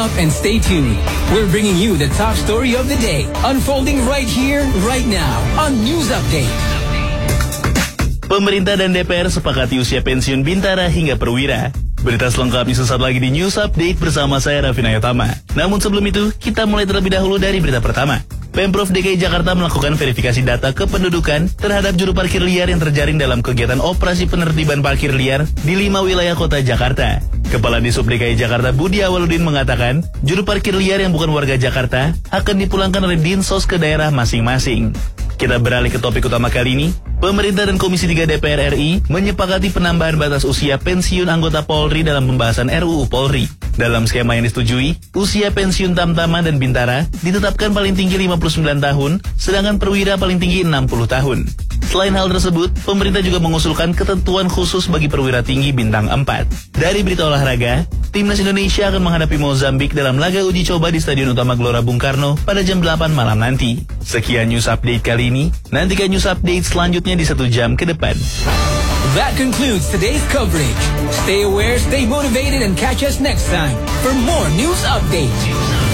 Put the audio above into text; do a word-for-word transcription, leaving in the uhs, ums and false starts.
Up and stay tuned. We're bringing you the top story of the day, unfolding right here, right now on News Update. Pemerintah dan D P R sepakati usia pensiun Bintara hingga perwira. Berita selengkapnya sesaat lagi di News Update bersama saya Raffi Nayotama. Namun sebelum itu, kita mulai terlebih dahulu dari berita pertama. Pemprov D K I Jakarta melakukan verifikasi data kependudukan terhadap juru parkir liar yang terjaring dalam kegiatan operasi penertiban parkir liar di lima wilayah kota Jakarta. Kepala Disub D K I Jakarta Budi Awaludin mengatakan, juru parkir liar yang bukan warga Jakarta akan dipulangkan oleh Dinsos ke daerah masing-masing. Kita beralih ke topik utama kali ini. Pemerintah dan Komisi tiga D P R R I menyepakati penambahan batas usia pensiun anggota Polri dalam pembahasan R U U Polri. Dalam skema yang disetujui, usia pensiun Tamtama dan Bintara ditetapkan paling tinggi lima puluh sembilan tahun, sedangkan perwira paling tinggi enam puluh tahun. Selain hal tersebut, pemerintah juga mengusulkan ketentuan khusus bagi perwira tinggi bintang empat. Dari berita olahraga, Timnas Indonesia akan menghadapi Mozambik dalam laga uji coba di Stadion Utama Gelora Bung Karno pada jam delapan malam nanti. Sekian News Update kali ini. Nantikan News Update selanjutnya di satu jam ke depan. That concludes today's coverage. Stay aware, stay motivated, and catch us next time for more News Update.